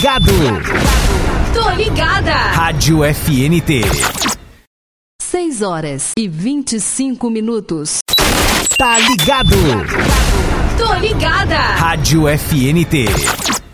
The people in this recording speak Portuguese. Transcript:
Ligado. Tô ligada. Rádio FNT. 6h25. Tá ligado. Tô ligada. Rádio FNT.